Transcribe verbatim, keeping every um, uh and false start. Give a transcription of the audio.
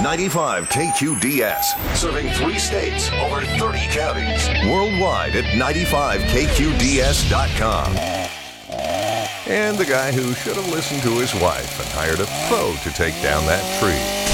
ninety-five K Q D S, serving three states, over thirty counties. Worldwide at ninety-five K Q D S dot com. And the guy who should have listened to his wife and hired a pro to take down that tree.